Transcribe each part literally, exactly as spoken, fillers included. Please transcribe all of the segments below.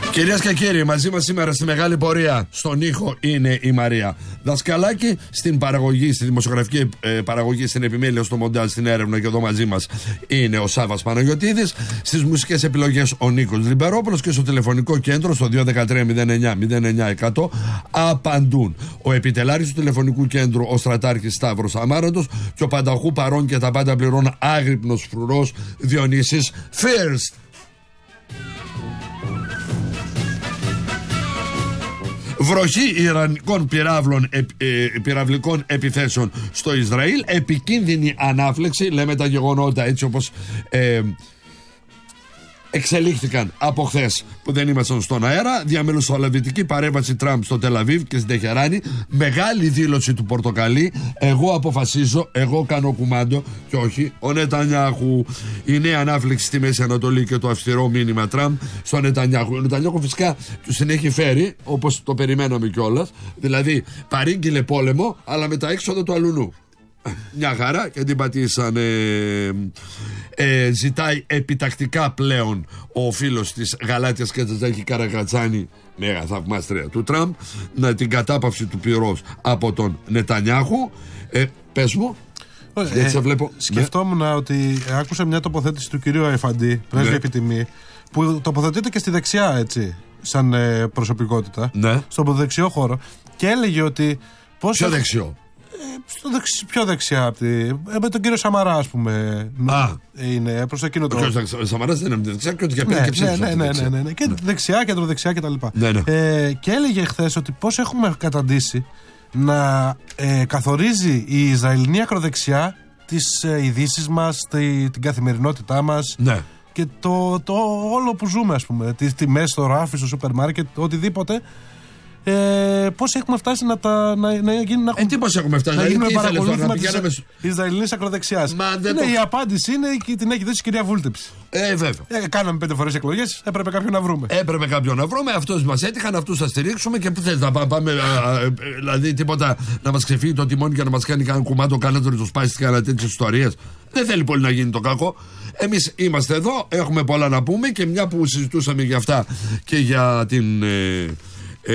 Κυρίες και κύριοι, μαζί μας σήμερα στη μεγάλη πορεία στον ήχο είναι η Μαρία Δασκαλάκη, στην παραγωγή, στη δημοσιογραφική ε, παραγωγή, στην επιμέλεια, στο μοντάζ, στην έρευνα και εδώ μαζί μας είναι ο Σάββας Παναγιωτίδης, στις μουσικές επιλογές ο Νίκος Λιμπερόπουλος και στο τηλεφωνικό κέντρο στο δύο ένα τρία μηδέν εννιά μηδέν εννιά εκατό απαντούν ο επιτελάρης του τηλεφωνικού κέντρου, ο στρατάρχης Σταύρος Αμάραντος, και ο πανταχού παρών και τα πάντα πληρών άγρυπνος φρουρός Διονύσης First. Βροχή Ιρανικών πυράβλων, ε, ε, πυραυλικών επιθέσεων στο Ισραήλ. Επικίνδυνη ανάφλεξη, λέμε τα γεγονότα έτσι όπως ε, εξελίχθηκαν από χθες που δεν ήμασταν στον αέρα. Διαμελουσολαβητική παρέμβαση Τραμπ στο Τελαβίβ και στην Τεχεράνη. Μεγάλη δήλωση του Πορτοκαλί. Εγώ αποφασίζω, εγώ κάνω κουμάντο και όχι ο Νετανιάχου. Η νέα ανάφλεξη στη Μέση Ανατολή και το αυστηρό μήνυμα Τραμπ στο Νετανιάχου. Ο Νετανιάχου φυσικά του την έχει φέρει όπως το περιμέναμε κιόλας. Δηλαδή παρήγγειλε πόλεμο, αλλά με τα έξοδα του αλουνού. Μια χαρά και την πατήσανε. ε, Ζητάει επιτακτικά πλέον ο φίλος της Γαλάτιας Κατζάκη Καρακατσάνη, μέγα θαυμάστρια του Τραμπ, να την κατάπαυση του πυρός από τον Νετανιάχου. ε, Πες μου. Ε, σε βλέπω. Σκεφτόμουν ναι. ότι άκουσα μια τοποθέτηση του κυρίου Αϊφαντή, πρέσβη ναι. επιτιμή, που τοποθετείται και στη δεξιά, έτσι, σαν ε, προσωπικότητα, ναι. στον δεξιό χώρο, και έλεγε ότι. Ποιο δεξιό? Στο δεξι, πιο δεξιά από τη, με τον κύριο Σαμαρά, ας πούμε. Α. Είναι προς εκείνο το. Ο Σαμαράς δεν είναι δεξιά και ό,τι για πέντε ναι, και ψήφισα. Ναι, ναι, ναι, ναι, ναι. Και ναι. δεξιά, κεντροδεξιά κτλ. Ναι, ναι. Ε, και έλεγε χθες ότι πώς έχουμε καταντήσει να ε, καθορίζει η Ισραηλινή ακροδεξιά τις ε, ειδήσεις μας, τη, την καθημερινότητά μας. Ναι. Και το, το όλο που ζούμε, ας πούμε. Τις τιμές στο ράφι, στο σούπερ μάρκετ, οτιδήποτε. Ε, πώς έχουμε φτάσει να τα. Να, να γίνει, να ε, τι πώς έχουμε φτάσει, να γίνουμε παρακολούθημα της Ισραηλινής ακροδεξιάς. Ναι, το... Η απάντηση είναι και την έχει δώσει η κυρία Βούλτεψη. Ε, βέβαια. Ε, κάναμε πέντε φορές εκλογές, έπρεπε κάποιον να βρούμε. Έπρεπε κάποιον να βρούμε, αυτούς μας έτυχαν, αυτούς θα στηρίξουμε και πού θες να πάμε. Α, α, δηλαδή τίποτα να μας ξεφύγει το τιμόνι και να μας κάνει κανένα κουμάντο, κάνετε το σπάσει και κανένα τέτοιες ιστορίες. Δεν θέλει πολύ να γίνει το κακό. Εμείς είμαστε εδώ, έχουμε πολλά να πούμε και μια που συζητούσαμε για αυτά και για την. Ε, Ε,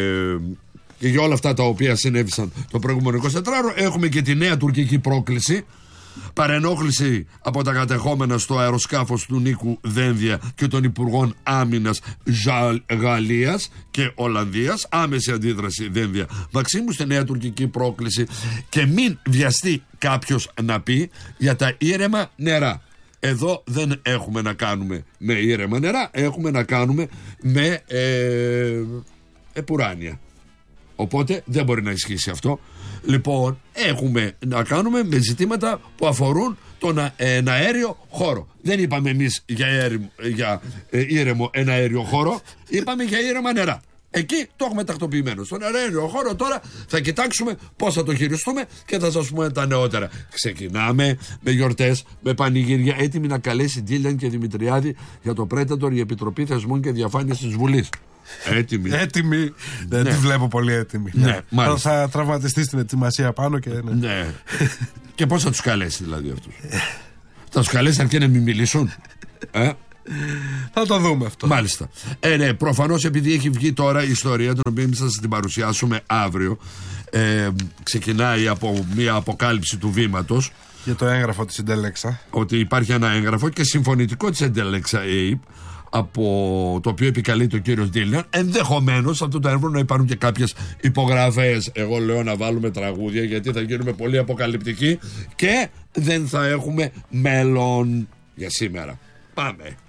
και για όλα αυτά τα οποία συνέβησαν το προηγούμενο εικοσιτετράωρο, έχουμε και τη νέα τουρκική πρόκληση. Παρενόχληση από τα κατεχόμενα στο αεροσκάφος του Νίκου Δένδια και των Υπουργών Άμυνας Γαλλίας και Ολλανδίας. Άμεση αντίδραση Δένδια Μαξίμου στη νέα τουρκική πρόκληση. Και μην βιαστεί κάποιος να πει για τα ήρεμα νερά. Εδώ δεν έχουμε να κάνουμε με ήρεμα νερά, έχουμε να κάνουμε με ε, επουράνια. Οπότε δεν μπορεί να ισχύσει αυτό. Λοιπόν, έχουμε να κάνουμε με ζητήματα που αφορούν τον ε, αέριο χώρο. Δεν είπαμε εμείς για, έρημο, για ε, ήρεμο ένα αέριο χώρο, είπαμε για ήρεμα νερά. Εκεί το έχουμε τακτοποιημένο. Στον αέριο χώρο τώρα θα κοιτάξουμε πώς θα το χειριστούμε και θα σας πούμε τα νεότερα. Ξεκινάμε με γιορτές, με πανηγύρια. Έτοιμη να καλέσει Ντίλιαν και Δημητριάδη για το Πρέτατορ η Επιτροπή Θεσμών και Διαφάνειας της Βουλής. Έτοιμη. Έτοιμη. Δεν ναι. τη βλέπω πολύ έτοιμη. Ναι, ναι. Θα τραυματιστεί στην ετοιμασία πάνω και. Ναι. ναι. Και πώς θα τους καλέσει δηλαδή αυτούς? Θα τους καλέσει αρκεί να μην μιλήσουν. Ε? Θα το δούμε αυτό. Μάλιστα. Ε, ναι, προφανώς επειδή έχει βγει τώρα η ιστορία, την οποία εμείς θα σας την παρουσιάσουμε αύριο, ε, ξεκινάει από μια αποκάλυψη του βήματος. Για το έγγραφο της Εντέλεξα. Ότι υπάρχει ένα έγγραφο και συμφωνητικό της Εντέλεξα ΕΕΠ, από το οποίο επικαλείται ο κύριος Ντίλιαν. Ενδεχομένως σε αυτό το έγγραφο να υπάρχουν και κάποιες υπογραφές. Εγώ λέω να βάλουμε τραγούδια γιατί θα γίνουμε πολύ αποκαλυπτικοί και δεν θα έχουμε μέλλον για σήμερα. Πάμε.